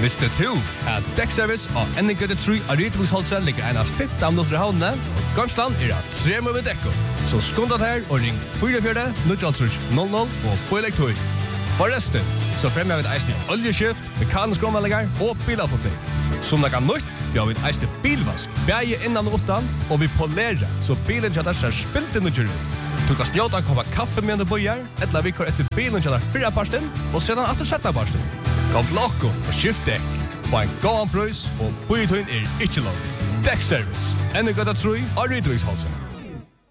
Visste du at Dekkservice og Ennegøtte 3 av Rydviksholse ligger en av 15 minutter i havnene, og Gamsland at 3 med dekko. Så skundet her og ring 44-900 og pålegg tog. Forresten, så fremmer vi et eisende oljeskift, mekanisk omvallinger og bilavfotning. Som det kan nytt, vi har et eisende bilvask, bæge innan og utan, og vi polerer, så bilen kjøtter ser spilt inn og kjører ut. Du kan snjåta en kopp kaffe med en bøyer, eller vi kjører etter bilen kjøtter 4 parsten, og sedan etter 17 parsten. Kom til okko og skift dekk. Få en god pris, og bøyetøyen ikke langt. Dekkservice. Ennegøtta 3 av Rydviksholse.